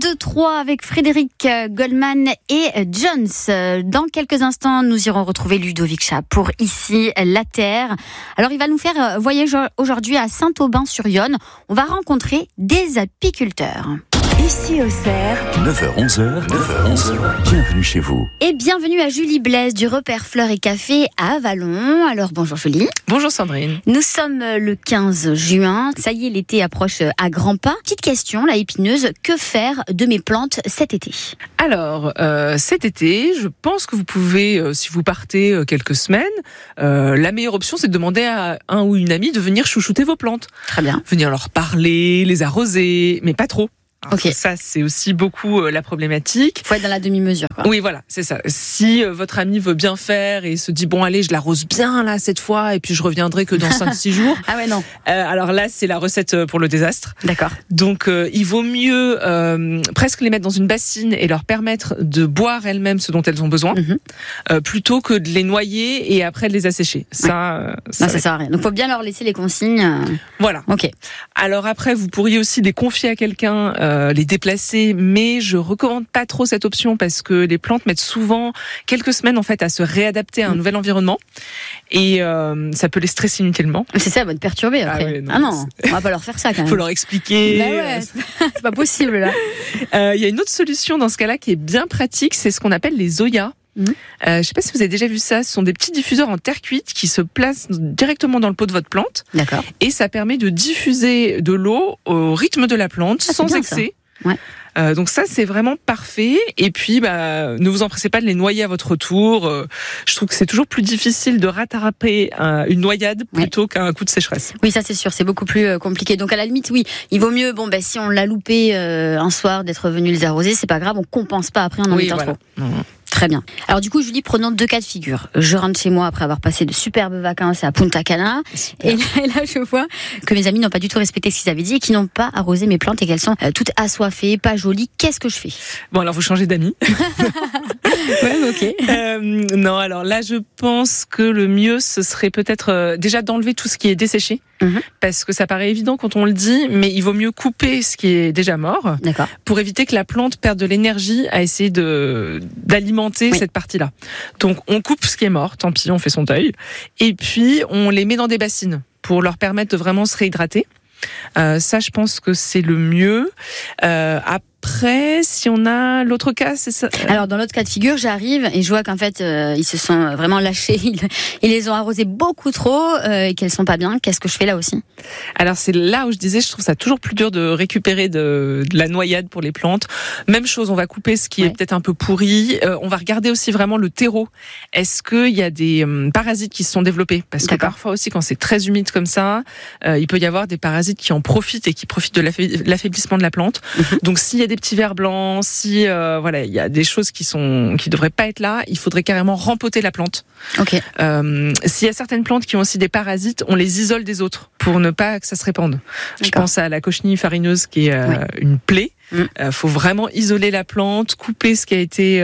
2-3 avec Frédéric Goldman et Jones. Dans quelques instants, nous irons retrouver Ludovic Schaap pour Ici la Terre. Alors, il va nous faire voyager aujourd'hui à Saint-Aubin-sur-Yonne. On va rencontrer des apiculteurs. Ici Auxerre, 9h-11h, bienvenue chez vous. Et bienvenue à Julie Blaise du repère Fleurs et Café à Vallon. Alors bonjour Julie. Bonjour Sandrine. Nous sommes le 15 juin, ça y est, l'été approche à grands pas. Petite question, la épineuse, que faire de mes plantes cet été ? Alors, cet été, je pense que vous pouvez, si vous partez quelques semaines, la meilleure option c'est de demander à un ou une amie de venir chouchouter vos plantes. Très bien. Venir leur parler, les arroser, mais pas trop. Alors, Ok. ça, c'est aussi beaucoup la problématique. Faut être dans la demi-mesure, quoi. Oui, voilà, c'est ça. Si votre ami veut bien faire et se dit, bon, allez, je l'arrose bien là cette fois, et puis je reviendrai que dans 5-6 jours. Ah ouais, non. Alors là, c'est la recette pour le désastre. D'accord. Donc, il vaut mieux presque les mettre dans une bassine et leur permettre de boire elles-mêmes ce dont elles ont besoin, plutôt que de les noyer et après de les assécher. Ça sert à rien. Donc, faut bien leur laisser les consignes. Voilà. Ok. Alors après, vous pourriez aussi les confier à quelqu'un, les déplacer, mais je recommande pas trop cette option parce que les plantes mettent souvent quelques semaines en fait à se réadapter à un nouvel environnement et ça peut les stresser inutilement. C'est ça, elle va te perturber après. Ah ouais, non, on va pas leur faire ça quand même. Faut leur expliquer. Bah ouais, c'est pas possible là. Il y a une autre solution dans ce cas-là qui est bien pratique, c'est ce qu'on appelle les Zoyas. Je sais pas si vous avez déjà vu ça, ce sont des petits diffuseurs en terre cuite qui se placent directement dans le pot de votre plante. D'accord. Et ça permet de diffuser de l'eau au rythme de la plante sans bien, excès. Ça. Ouais. Donc ça c'est vraiment parfait. Et puis ne vous empressez pas de les noyer à votre tour. Je trouve que c'est toujours plus difficile de rattraper une noyade plutôt qu'un coup de sécheresse. Oui, ça c'est sûr, c'est beaucoup plus compliqué. Donc à la limite, oui, il vaut mieux, si on l'a loupé un soir d'être venu les arroser, c'est pas grave, on compense pas après en mettant trop. Très bien. Alors du coup, Julie, prenons deux cas de figure. Je rentre chez moi après avoir passé de superbes vacances à Punta Cana. Et là, je vois que mes amis n'ont pas du tout respecté ce qu'ils avaient dit et qu'ils n'ont pas arrosé mes plantes et qu'elles sont toutes assoiffées, pas jolies. Qu'est-ce que je fais ? Bon, alors vous changez d'amis. Ouais, ok. Non, alors là, je pense que le mieux, ce serait peut-être déjà d'enlever tout ce qui est desséché. Parce que ça paraît évident quand on le dit, mais il vaut mieux couper ce qui est déjà mort. D'accord. Pour éviter que la plante perde de l'énergie à essayer d'alimenter cette partie-là. Donc on coupe ce qui est mort, tant pis, on fait son deuil. Et puis on les met dans des bassines pour leur permettre de vraiment se réhydrater. Ça, je pense que c'est le mieux. Après, si on a l'autre cas, c'est ça. Alors dans l'autre cas de figure, j'arrive et je vois qu'en fait ils se sont vraiment lâchés, ils les ont arrosés beaucoup trop et qu'elles sont pas bien. Qu'est-ce que je fais là aussi ? Alors c'est là où je disais, je trouve ça toujours plus dur de récupérer de la noyade pour les plantes. Même chose, on va couper ce qui est peut-être un peu pourri. On va regarder aussi vraiment le terreau. Est-ce qu'il y a des parasites qui se sont développés ? Parce que parfois aussi, quand c'est très humide comme ça, il peut y avoir des parasites qui en profitent et qui profitent de l'affaiblissement de la plante. Donc s'il y a des petits vers blancs, si il y a des choses qui devraient pas être là, il faudrait carrément rempoter la plante. Ok. S'il y a certaines plantes qui ont aussi des parasites, on les isole des autres pour ne pas que ça se répande. Je pense à la cochenille farineuse qui est une plaie. Faut vraiment isoler la plante, couper ce qui a été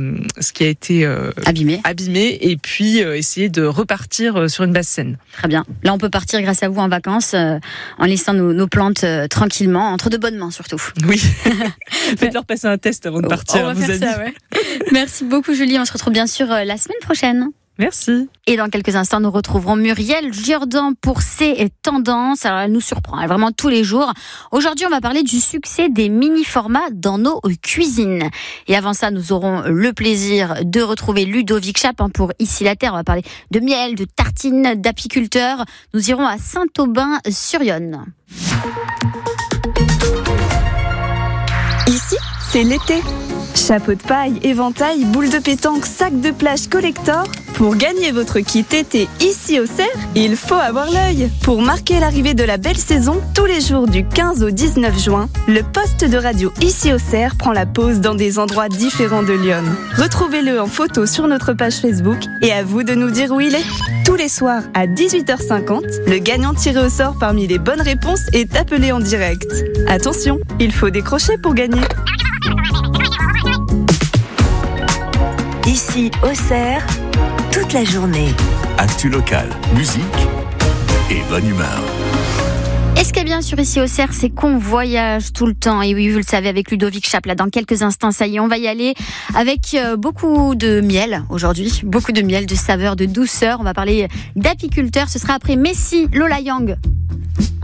abîmé et puis essayer de repartir sur une base saine. Très bien. Là, on peut partir grâce à vous en vacances en laissant nos plantes tranquillement, entre de bonnes mains surtout. Oui. Faites-leur passer un test avant de partir. On va faire ça, ouais. Merci beaucoup Julie, on se retrouve bien sûr la semaine prochaine. Merci. Et dans quelques instants, nous retrouverons Muriel Jourdan pour ses tendances. Alors, elle nous surprend vraiment tous les jours. Aujourd'hui, on va parler du succès des mini-formats dans nos cuisines. Et avant ça, nous aurons le plaisir de retrouver Ludovic Schaap pour Ici la Terre. On va parler de miel, de tartines, d'apiculteurs. Nous irons à Saint-Aubin-sur-Yonne. ici c'est l'été. Chapeau de paille, éventail, boule de pétanque, sac de plage collector. Pour gagner votre kit été ici Auxerre, il faut avoir l'œil. Pour marquer l'arrivée de la belle saison, tous les jours du 15 au 19 juin, le poste de radio ici Auxerre prend la pause dans des endroits différents de Lyon. Retrouvez-le en photo sur notre page Facebook et à vous de nous dire où il est. Tous les soirs à 18h50, le gagnant tiré au sort parmi les bonnes réponses est appelé en direct. Attention, il faut décrocher pour gagner. Ici Auxerre, toute la journée. Actu locale, musique et bonne humeur. Et ce qui est bien sûr ici au Cerf, c'est qu'on voyage tout le temps. Et oui, vous le savez, avec Ludovic Chape, là, dans quelques instants, ça y est, on va y aller avec beaucoup de miel aujourd'hui. Beaucoup de miel, de saveur, de douceur. On va parler d'apiculteurs. Ce sera après Messi, Lola Yang.